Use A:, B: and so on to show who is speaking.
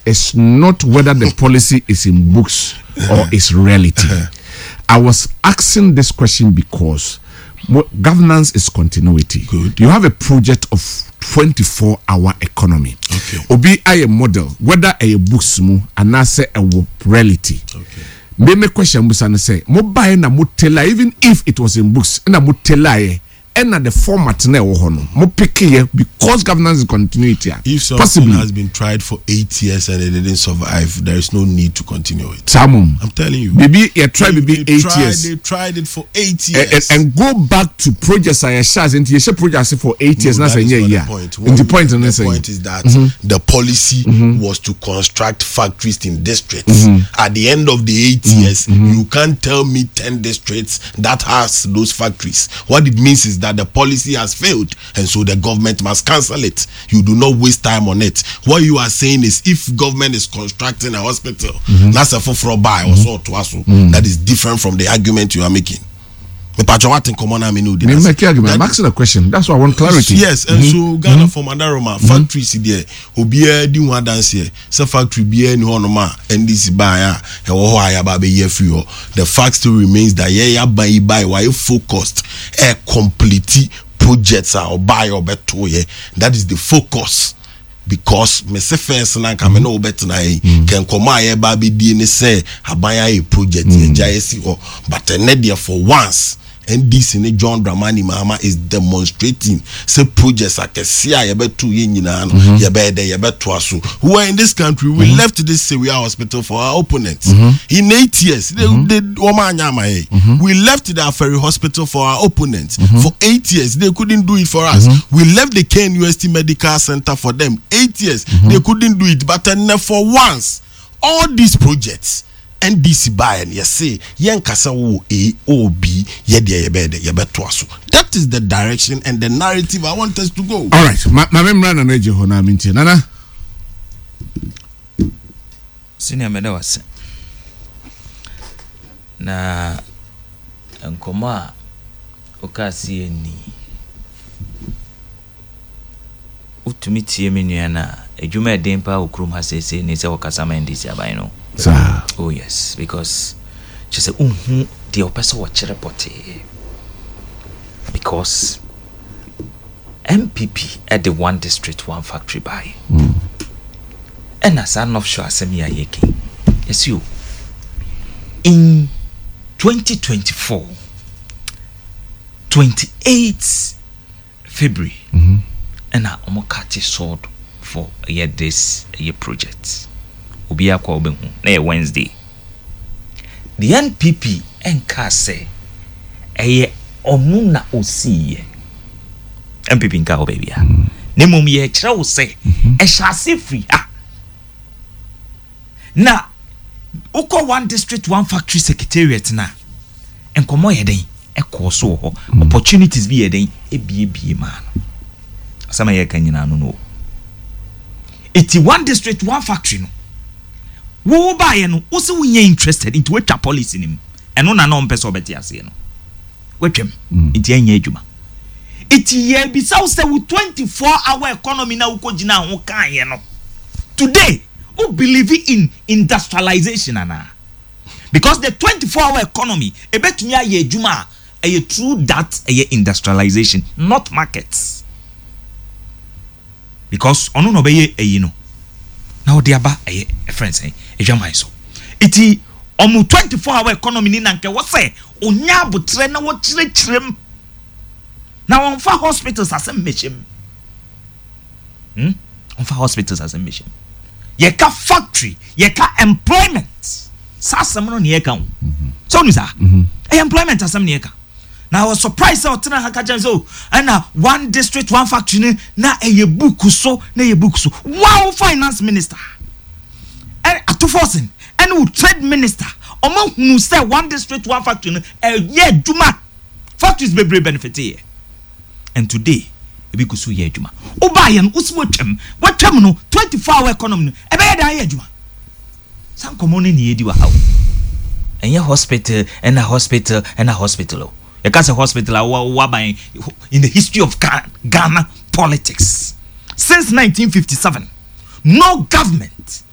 A: is not whether the policy is in books or is reality. I was asking this question because governance is continuity.
B: Good.
A: You have a project of 24-hour economy.
B: Okay.
A: Obi a model, whether a books mu and I say a reality.
B: Okay.
A: Me question busana say, mo buy na mo tell even if it was in books, na mo tell and at the format na wo hono mo pick here because governance is continuity.
B: If something
A: possibly
B: has been tried for 8 years and it didn't survive, there is no need to continue it.
A: Samum,
B: I'm telling you.
A: maybe you try maybe 8 years.
B: They tried it for 8 years.
A: And go back to projects I share into your projects for 8 years.
B: No,
A: That's
B: that
A: a
B: is
A: year.
B: not
A: Yeah.
B: the point.
A: The
B: point is that the policy was to construct factories in districts. At the end of the 8 years, you can't tell me 10 districts that has those factories. What it means is that the policy has failed, and so the government must cancel it. You do not waste time on it. What you are saying is, if government is constructing a hospital, that's a for buy or so to us. That is different from the argument you are making. I'm asking
A: a question. That's why I want clarity.
B: Yes, and so Ghana from Adaroma factories there. Obia di one dance here. So factory be any honoma and this buyer the fact still remains that buy why focused a complete projects or buy or better. That is the focus. Because me se first na ka me no bet na can come here baby di ne say abaya a project but there for once and this in John Dramani Mahama is demonstrating say projects are kesia ye betu ye nyina no ye be de ye betu aso. Who are in this country we left this Sewia hospital for our opponents in 8 years we left the Aferi hospital for our opponents for 8 years they couldn't do it for us. We left the KNUST Medical Center for them 8 years they couldn't do it, but for once all these projects NDC buy and you say Yankasa AOB that is the direction and the narrative I want us to go.
A: All right, my member na neje ho na minti nana
C: senior meda wase na nkoma okasi eni utumi tie menua na adwuma edempa okrum ha sese ni se wakasa ma NDC aban no.
A: Sir.
C: Oh yes, because she said, the person watch report because MPP at the one district, one factory buy. And as an offshore assembly yeki. Yes, you in 2024, 28th February, and I omokati sold for a year this year project. Ubia kwa obenhu na Wednesday the NPP enka say eye onu na osiye NPP nka obebia ne mum ye kire wo say e hyase free na uko one district one factory secretariat na enkomo ye den e koso ho opportunities bi ye den e bie ma no asama ye kanyina no iti one district one factory no wo buy no wo se wo nya interested into what policy nim eno na no mpese obeti ase no wetwem enti anya adwuma iti ye bi sa wo se wo 24-hour economy na wo kogina ho kan ye no today who believe in industrialization ana because the 24-hour economy ebetumi aye adwuma a true that a industrialization not markets because ono no be ye no now they aba a friends ejamai so iti omu 24-hour economy ni nanke wo say onya abotre na wo kirem na won fa hospitals asem mechem on fa hospitals asem mechem ye ka factory ye ka employment sasem no ne ye ka so ni sa employment asem ne ye ka. Now I was surprised out na hakajan so and one district one factory na eye book so na eye book so wow finance minister and atoforsen and trade minister omo hunu say one district one factory ye djuma factories be benefit here and today e be kusu ye djuma obaye no usi watwam no 24-hour economy no e be ye djuma san komone ni edi wa hawo enye hospital and a hospital and a hospital. A cancer hospital in the history of Ghana politics since 1957. No government